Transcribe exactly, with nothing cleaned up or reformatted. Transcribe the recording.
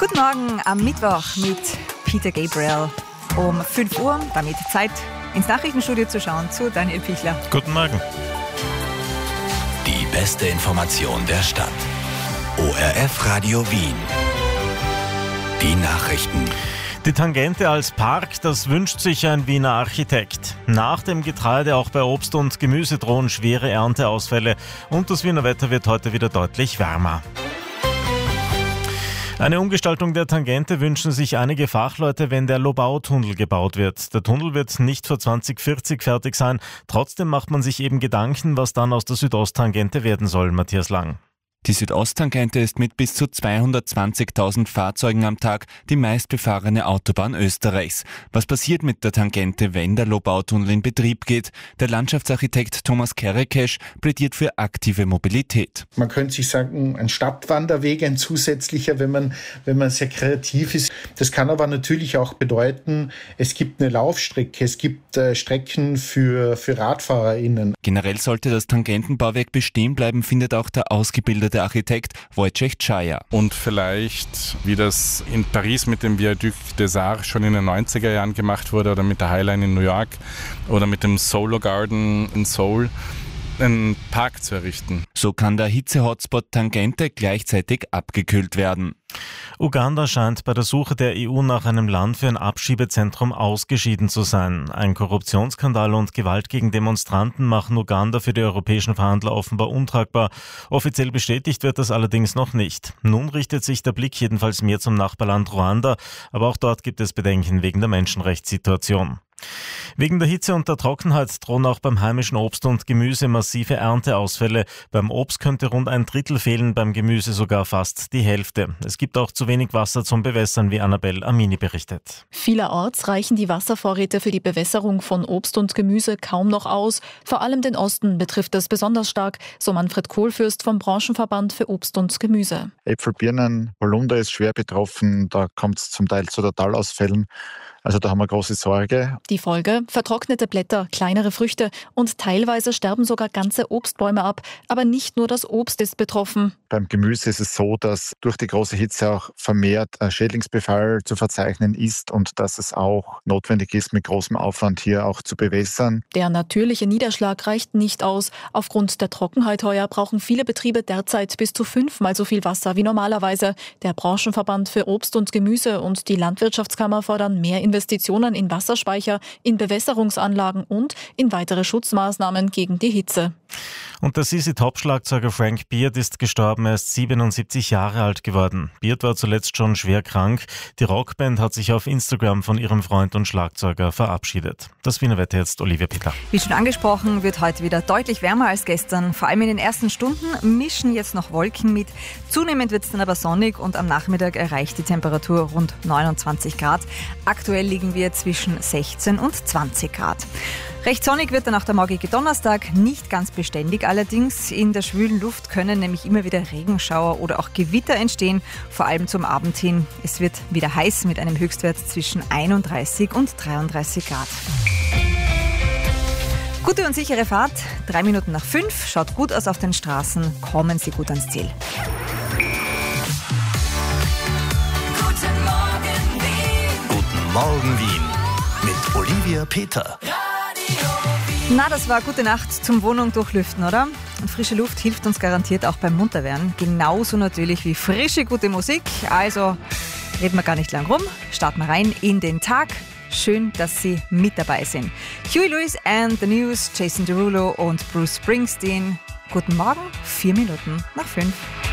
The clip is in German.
Guten Morgen am Mittwoch mit Peter Gabriel um fünf Uhr. Damit Zeit, ins Nachrichtenstudio zu schauen zu Daniel Pichler. Guten Morgen. Die beste Information der Stadt. O R F Radio Wien. Die Nachrichten. Die Tangente als Park, das wünscht sich ein Wiener Architekt. Nach dem Getreide auch bei Obst und Gemüse drohen schwere Ernteausfälle und das Wiener Wetter wird heute wieder deutlich wärmer. Eine Umgestaltung der Tangente wünschen sich einige Fachleute, wenn der Lobau-Tunnel gebaut wird. Der Tunnel wird nicht vor zwanzig vierzig fertig sein. Trotzdem macht man sich eben Gedanken, was dann aus der Südosttangente werden soll. Matthias Lang. Die Südosttangente ist mit bis zu zweihundertzwanzigtausend Fahrzeugen am Tag die meistbefahrene Autobahn Österreichs. Was passiert mit der Tangente, wenn der Lobau-Tunnel in Betrieb geht? Der Landschaftsarchitekt Thomas Kerekesch plädiert für aktive Mobilität. Man könnte sich sagen, ein Stadtwanderweg, ein zusätzlicher, wenn man, wenn man sehr kreativ ist. Das kann aber natürlich auch bedeuten, es gibt eine Laufstrecke, es gibt äh, Strecken für, für RadfahrerInnen. Generell sollte das Tangentenbauwerk bestehen bleiben, findet auch der ausgebildete Architekt Wojciech Czaja. Und vielleicht, wie das in Paris mit dem Viaduc des Arts schon in den neunziger Jahren gemacht wurde oder mit der Highline in New York oder mit dem Solo Garden in Seoul, einen Park zu errichten. So kann der Hitze-Hotspot Tangente gleichzeitig abgekühlt werden. Uganda scheint bei der Suche der E U nach einem Land für ein Abschiebezentrum ausgeschieden zu sein. Ein Korruptionsskandal und Gewalt gegen Demonstranten machen Uganda für die europäischen Verhandler offenbar untragbar. Offiziell bestätigt wird das allerdings noch nicht. Nun richtet sich der Blick jedenfalls mehr zum Nachbarland Ruanda, aber auch dort gibt es Bedenken wegen der Menschenrechtssituation. Wegen der Hitze und der Trockenheit drohen auch beim heimischen Obst und Gemüse massive Ernteausfälle. Beim Obst könnte rund ein Drittel fehlen, beim Gemüse sogar fast die Hälfte. Es gibt auch zu wenig Wasser zum Bewässern, wie Annabelle Amini berichtet. Vielerorts reichen die Wasservorräte für die Bewässerung von Obst und Gemüse kaum noch aus. Vor allem den Osten betrifft es besonders stark, so Manfred Kohlfürst vom Branchenverband für Obst und Gemüse. Äpfel, Birnen, Holunder ist schwer betroffen, da kommt es zum Teil zu Totalausfällen. Also da haben wir große Sorge. Die Folge? Vertrocknete Blätter, kleinere Früchte und teilweise sterben sogar ganze Obstbäume ab. Aber nicht nur das Obst ist betroffen. Beim Gemüse ist es so, dass durch die große Hitze auch vermehrt Schädlingsbefall zu verzeichnen ist und dass es auch notwendig ist, mit großem Aufwand hier auch zu bewässern. Der natürliche Niederschlag reicht nicht aus. Aufgrund der Trockenheit heuer brauchen viele Betriebe derzeit bis zu fünfmal so viel Wasser wie normalerweise. Der Branchenverband für Obst und Gemüse und die Landwirtschaftskammer fordern mehr Investitionen. Investitionen in Wasserspeicher, in Bewässerungsanlagen und in weitere Schutzmaßnahmen gegen die Hitze. Und der Z Z Top-Schlagzeuger Frank Beard ist gestorben. Er ist siebenundsiebzig Jahre alt geworden. Beard war zuletzt schon schwer krank. Die Rockband hat sich auf Instagram von ihrem Freund und Schlagzeuger verabschiedet. Das Wiener Wetter jetzt, Olivia Peter. Wie schon angesprochen, wird heute wieder deutlich wärmer als gestern. Vor allem in den ersten Stunden mischen jetzt noch Wolken mit. Zunehmend wird es dann aber sonnig und am Nachmittag erreicht die Temperatur rund neunundzwanzig Grad. Aktuell liegen wir zwischen sechzehn und zwanzig Grad. Recht sonnig wird dann auch der morgige Donnerstag, nicht ganz beständig allerdings. In der schwülen Luft können nämlich immer wieder Regenschauer oder auch Gewitter entstehen, vor allem zum Abend hin. Es wird wieder heiß mit einem Höchstwert zwischen einunddreißig und dreiunddreißig Grad. Gute und sichere Fahrt, drei Minuten nach fünf, schaut gut aus auf den Straßen, kommen Sie gut ans Ziel. Guten Morgen Wien. Guten Morgen Wien. Mit Olivia Peter. Na, das war gute Nacht zum Wohnung durchlüften, oder? Und frische Luft hilft uns garantiert auch beim Munterwerden. Genauso natürlich wie frische, gute Musik. Also reden wir gar nicht lang rum. Starten wir rein in den Tag. Schön, dass Sie mit dabei sind. Huey Lewis and the News, Jason Derulo und Bruce Springsteen. Guten Morgen, vier Minuten nach fünf.